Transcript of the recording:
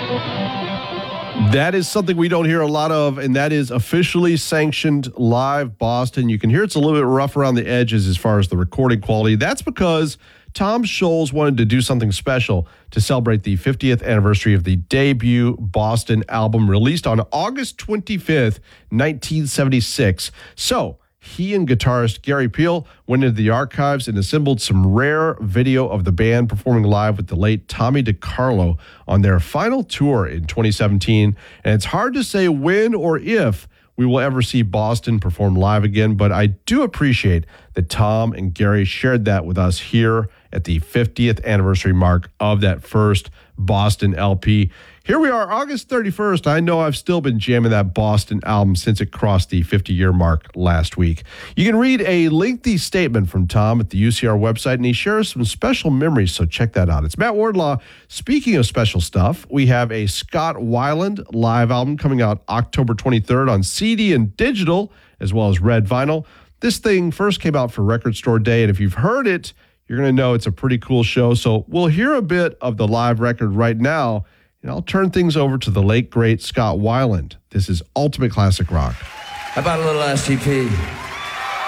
That is something we don't hear a lot of, and that is officially sanctioned live Boston. You can hear it's a little bit rough around the edges as far as the recording quality. That's because Tom Scholz wanted to do something special to celebrate the 50th anniversary of the debut Boston album released on August 25th, 1976. So he and guitarist Gary Peel went into the archives and assembled some rare video of the band performing live with the late Tommy DiCarlo on their final tour in 2017. And it's hard to say when or if we will ever see Boston perform live again, but I do appreciate that Tom and Gary shared that with us here at the 50th anniversary mark of that first Boston LP. Here we are, August 31st. I know I've still been jamming that Boston album since it crossed the 50-year mark last week. You can read a lengthy statement from Tom at the UCR website, and he shares some special memories, so check that out. It's Matt Wardlaw. Speaking of special stuff, we have a Scott Weiland live album coming out October 23rd on CD and digital, as well as red vinyl. This thing first came out for Record Store Day, and if you've heard it, you're going to know it's a pretty cool show. So we'll hear a bit of the live record right now, and I'll turn things over to the late, great Scott Weiland. This is Ultimate Classic Rock. How about a little STP?